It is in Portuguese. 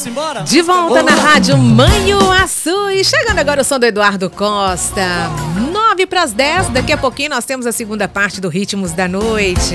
Posso ir embora? De volta na Rádio Manhuaçu. E chegando agora o som do Eduardo Costa. 9 para as 10. Daqui a pouquinho nós temos a segunda parte do Ritmos da Noite.